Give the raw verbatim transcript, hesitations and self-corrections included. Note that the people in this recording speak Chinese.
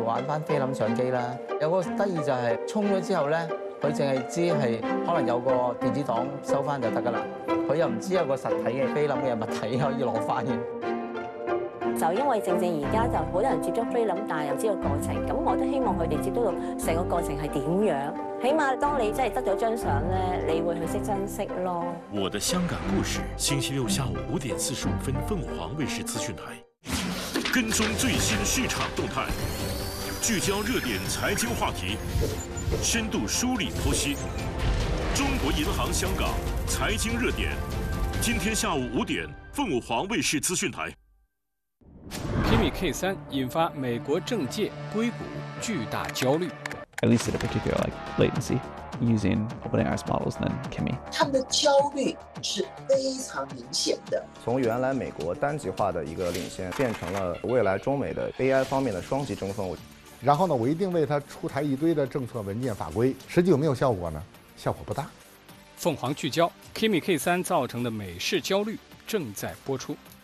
玩翻菲林相機啦。有個得意就係沖咗之後咧，佢淨係知係可能有個電子檔收翻就得㗎啦，佢又唔知有個實體嘅菲林嘅物體可以攞翻嘅。 就因為正正而家就好多人接觸菲林，但係又知道過程，咁我都希望佢哋接觸到成個過程係點樣。起碼當你真係得咗張相咧，你會去識珍惜咯。 我的香港故事，星期六下午五點四十五分，鳳凰衛視資訊台，跟蹤最新市場動態，聚焦熱點財經話題，深度梳理剖析。中國銀行香港財經熱點，今天下午五點，鳳凰衛視資訊台。 Kimi K 三引發美國政界硅谷巨大焦慮。 At least at a particular like latency, using OpenAI's models than Kimi. 他们的焦虑是非常明显的。 从原来美国单极化的一个领先，变成了未来中美的 A I 方面的双极争锋。 然后呢，我一定为它出台一堆的政策文件法规，实际有没有效果呢？效果不大。 凤凰聚焦 Kimi K 三造成的美式焦虑正在播出。